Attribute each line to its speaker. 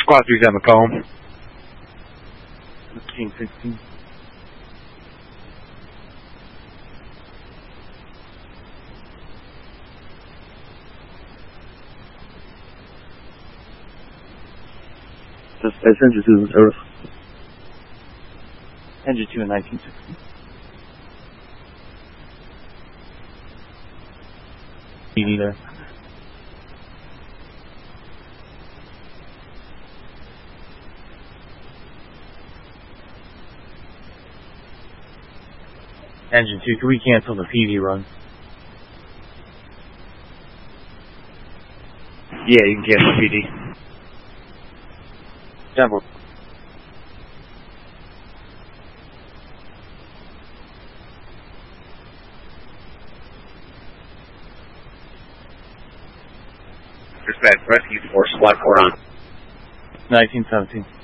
Speaker 1: Squad 3's at Macomb.
Speaker 2: 1516.
Speaker 3: Suspect Engine 2 in service.
Speaker 2: Engine 2 in 1960. TV there. Engine 2, can we cancel the PD run?
Speaker 1: Yeah, you can cancel PD.
Speaker 2: Denver.
Speaker 1: Dispatch, rescue force, Squad 4 on.
Speaker 2: 1917.